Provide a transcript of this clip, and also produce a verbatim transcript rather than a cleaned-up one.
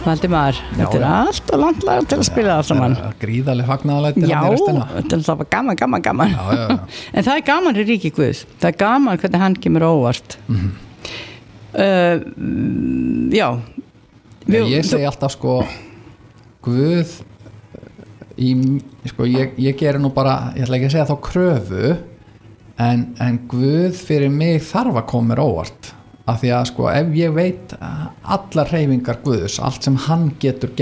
Valdimar, þetta er allt og langt lag til að spila það saman. Gríðarleg fagnaðarlæti Já, þetta er það gaman, gaman, gaman. Já, já, já. En það er gaman í ríki Guðs. Það er gaman hvernig hann kemur óvart. Mhm. Uh, já. Já, ég segi alltaf sko Guð í, sko, ég, ég gerir nú bara, ég ætla ekki að segja þá kröfu en, en Guð fyrir mig þarf að koma mér óvart af því að sko ef ég veit allar hreyfingar Guðs, allt sem hann getur